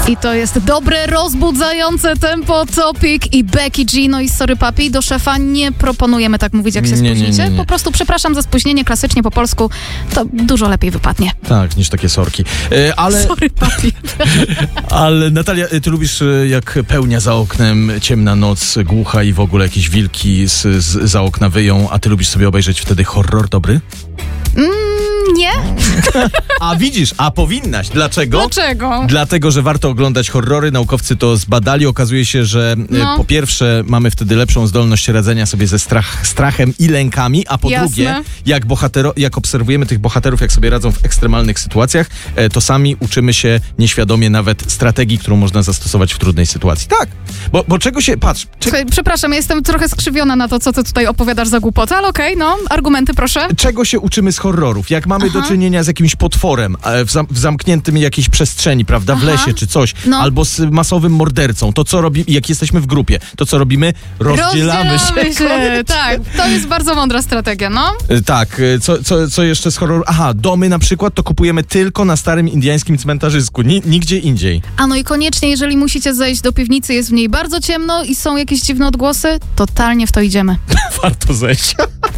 I to jest dobre, rozbudzające tempo Topic i Becky G. No i sorry papi, do szefa nie proponujemy tak mówić, jak się spóźnicie. Nie. Po prostu przepraszam za spóźnienie, klasycznie po polsku to dużo lepiej wypadnie. Tak, niż takie sorki. Ale... Sorry papi. Ale Natalia, ty lubisz jak pełnia za oknem, ciemna noc, głucha i w ogóle jakieś wilki za okna wyją, a ty lubisz sobie obejrzeć wtedy horror dobry? Nie? A widzisz, a powinnaś. Dlaczego? Dlaczego? Dlatego, że warto oglądać horrory. Naukowcy to zbadali. Okazuje się, że po pierwsze mamy wtedy lepszą zdolność radzenia sobie ze strachem i lękami, a po drugie, jak obserwujemy tych bohaterów, jak sobie radzą w ekstremalnych sytuacjach, to sami uczymy się nieświadomie nawet strategii, którą można zastosować w trudnej sytuacji. Tak, bo czego się... Patrz. Słuchaj, przepraszam, ja jestem trochę skrzywiona na to, co ty tutaj opowiadasz za głupotę, ale okej, argumenty proszę. Czego się uczymy z horrorów? Jak mamy do czynienia z jakimś potworem w zamkniętym jakiejś przestrzeni, prawda, w lesie czy coś, albo z masowym mordercą, to co robimy, jak jesteśmy w grupie, to co robimy? Rozdzielamy się. Tak, to jest bardzo mądra strategia, no. Tak, co jeszcze z horroru? Aha, domy na przykład to kupujemy tylko na starym indyjskim cmentarzysku, nigdzie indziej. A no i koniecznie, jeżeli musicie zejść do piwnicy, jest w niej bardzo ciemno i są jakieś dziwne odgłosy, totalnie w to idziemy. Warto zejść.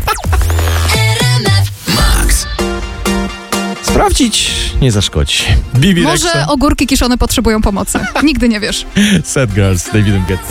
Sprawdzić nie zaszkodzi. Bibi Może Rexha. ogórki kiszone potrzebują pomocy. Nigdy nie wiesz. Sad Girls z Davidem Guetta.